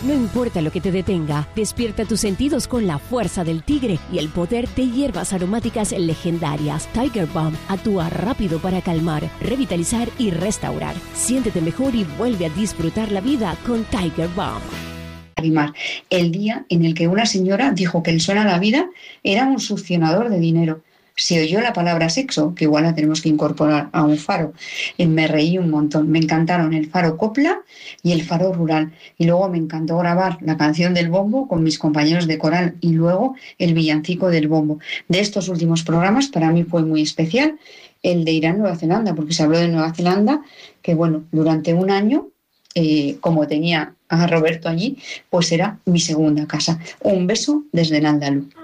No importa lo que te detenga, despierta tus sentidos con la fuerza del tigre y el poder de hierbas aromáticas legendarias. Tiger Balm actúa rápido para calmar, revitalizar y restaurar. Siéntete mejor y vuelve a disfrutar la vida con Tiger Balm. El día en el que una señora dijo que el sol a la vida era un succionador de dinero. Se oyó la palabra sexo, que igual la tenemos que incorporar a un faro. Me reí un montón. Me encantaron el faro copla y el faro rural. Y luego me encantó grabar la canción del bombo con mis compañeros de coral y luego el villancico del bombo. De estos últimos programas para mí fue muy especial el de Irán, Nueva Zelanda, porque se habló de Nueva Zelanda, que bueno, durante un año, como tenía a Roberto allí, pues era mi segunda casa. Un beso desde el Andaluz.